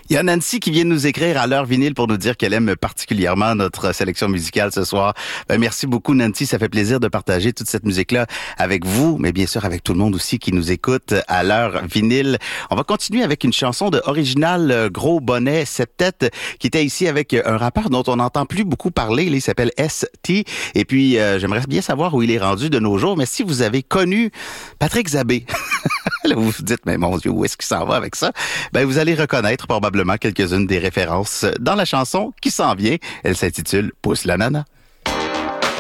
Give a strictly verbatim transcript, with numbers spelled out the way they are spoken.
Il y a Nancy qui vient de nous écrire à l'heure vinyle pour nous dire qu'elle aime particulièrement notre sélection musicale ce soir. Ben, merci beaucoup Nancy, ça fait plaisir de partager toute cette musique-là avec vous, mais bien sûr avec tout le monde aussi qui nous écoute à l'heure vinyle. On va continuer avec une chanson de Original Gros Bonnet Septet qui était ici avec un rappeur dont on n'entend plus beaucoup parler. Il s'appelle S T et puis euh, j'aimerais bien savoir où il est rendu de nos jours, mais si vous avez connu Patrick Zabé, là, vous vous dites, mais mon Dieu, où est-ce qu'il s'en va avec ça? Ben, vous allez reconnaître probablement quelques-unes des références dans la chanson qui s'en vient. Elle s'intitule Pousse la nana.